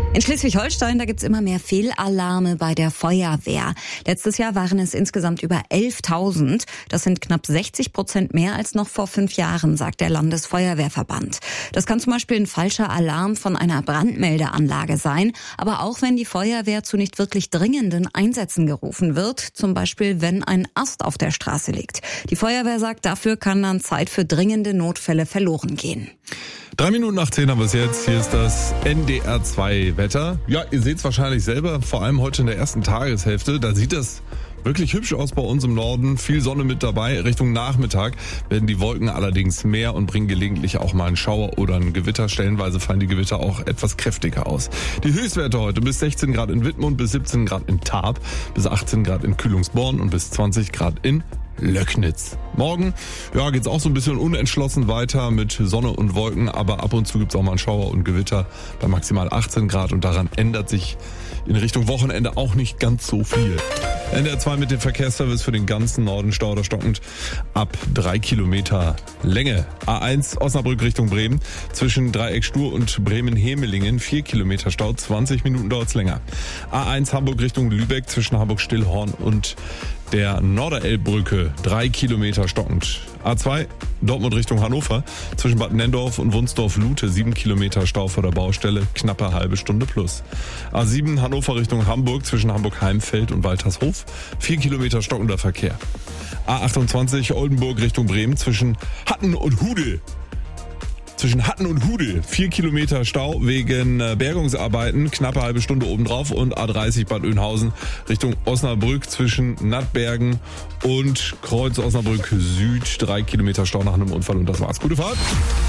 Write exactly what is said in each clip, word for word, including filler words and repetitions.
In Schleswig-Holstein, da gibt's immer mehr Fehlalarme bei der Feuerwehr. Letztes Jahr waren es insgesamt über elftausend. Das sind knapp sechzig Prozent mehr als noch vor fünf Jahren, sagt der Landesfeuerwehrverband. Das kann zum Beispiel ein falscher Alarm von einer Brandmeldeanlage sein, aber auch wenn die Feuerwehr zu nicht wirklich dringenden Einsätzen gerufen wird, zum Beispiel wenn ein Ast auf der Straße liegt. Die Feuerwehr sagt, dafür kann dann Zeit für dringende Notfälle verloren gehen. Drei Minuten nach zehn haben wir es jetzt. Hier ist das N D R zwei Wetter. Ja, ihr seht es wahrscheinlich selber, vor allem heute in der ersten Tageshälfte. Da sieht es wirklich hübsch aus bei uns im Norden. Viel Sonne mit dabei. Richtung Nachmittag werden die Wolken allerdings mehr und bringen gelegentlich auch mal einen Schauer oder ein Gewitter. Stellenweise fallen die Gewitter auch etwas kräftiger aus. Die Höchstwerte heute bis sechzehn Grad in Wittmund, bis siebzehn Grad in Tarp, bis achtzehn Grad in Kühlungsborn und bis zwanzig Grad in Löcknitz. Morgen, ja, geht's auch so ein bisschen unentschlossen weiter mit Sonne und Wolken, aber ab und zu gibt's auch mal einen Schauer und Gewitter bei maximal achtzehn Grad und daran ändert sich in Richtung Wochenende auch nicht ganz so viel. N D R zwei mit dem Verkehrsservice für den ganzen Norden stau oder stockend ab drei Kilometer Länge. A eins Osnabrück Richtung Bremen zwischen Dreieck Stur und Bremen-Hemelingen vier Kilometer Stau, zwanzig Minuten dauert's länger. A eins Hamburg Richtung Lübeck zwischen Hamburg-Stillhorn und der Norderelbbrücke drei Kilometer stockend. A zwei Dortmund Richtung Hannover zwischen Bad Nendorf und Wunsdorf-Lute sieben Kilometer Stau vor der Baustelle, knappe halbe Stunde plus. A sieben Hannover Richtung Hamburg zwischen Hamburg-Heimfeld und Waltershof vier Kilometer stockender Verkehr. A achtundzwanzig Oldenburg Richtung Bremen zwischen Hatten und Hude. Zwischen Hatten und Hude vier Kilometer Stau wegen Bergungsarbeiten, knappe halbe Stunde obendrauf. Und A dreißig Bad Oeynhausen Richtung Osnabrück zwischen Nattbergen und Kreuz Osnabrück Süd drei Kilometer Stau nach einem Unfall. Und das war's. Gute Fahrt.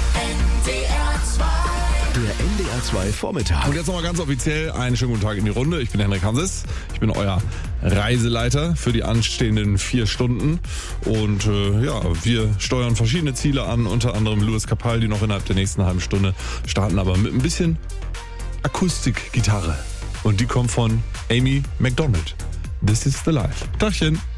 Der N D R zwei Vormittag. Und jetzt nochmal ganz offiziell einen schönen guten Tag in die Runde. Ich bin Henrik Hanses. Ich bin euer Reiseleiter für die anstehenden vier Stunden. Und äh, ja, wir steuern verschiedene Ziele an, unter anderem Louis Capaldi noch innerhalb der nächsten halben Stunde. Starten aber mit ein bisschen Akustikgitarre. Und die kommt von Amy Macdonald. This is the Life. Tagchen.